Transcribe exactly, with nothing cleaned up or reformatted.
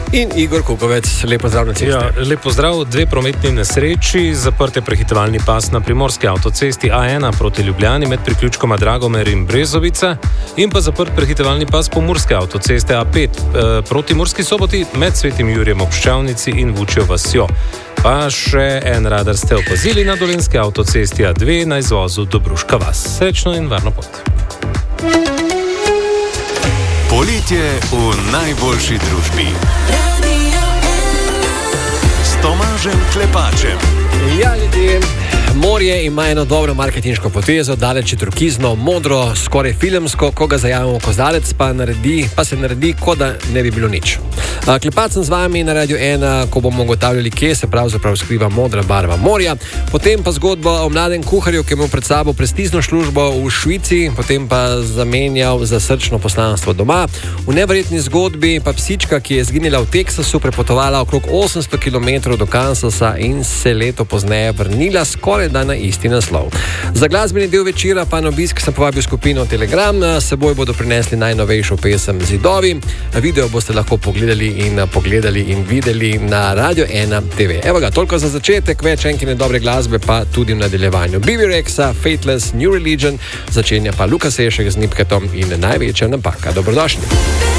In Igor Kukovec, lepo zdrav na cesti. Ja, lepo zdrav, dve prometni nesreči, zaprte prehitevalni pas na primorski avtocesti A ena proti Ljubljani med priključkoma Dragomer in Brezovica in pa zaprt prehitevalni pas pomurske avtoceste A pet eh, proti Murski Soboti med Svetim Jurjem ob Ščavnici in Vučjo vasjo. Pa še en radar ste opazili na dolenski avtocesti A dve na izvozu Dobruška vas. Srečno in varno pot. Poletje v najboljši družbi. S Tomažem Klepačem. Ja, ljudje, morje ima eno dobro marketinško potezo, daleč je turkizno, modro, skoraj filmsko, ko ga zajamemo v kozarec, pa, naredi, pa se naredi, kot da ne bi bilo nič. Klepač sem z vami na Radio ena, ko bomo ugotavljali, kje se pravzaprav skriva modra barva morja, potem pa zgodba o mladem kuharju, ki je imel pred sabo prestižno službo v Švici, potem pa zamenjal za srčno poslanstvo doma. V neverjetni zgodbi pa psička, ki je zginila v Teksasu, prepotovala okrog osemsto kilometrov do Kansasa in se leto pozneje vrnila skoraj da na isti naslov. Za glasbeni del večera pa na obisk sem povabil skupino Telegram, s seboj bodo prinesli najnovejšo pesem Zidovi. Video boste lahko pogledali in pogledali in videli na Radio ena T V. Evo ga, toliko za začetek, več enkine dobre glasbe pa tudi v nadaljevanju. B B Rexa, Fateless, New Religion, začenja pa Luka Sešek z Nipketom in Največja napaka. Dobrodošli.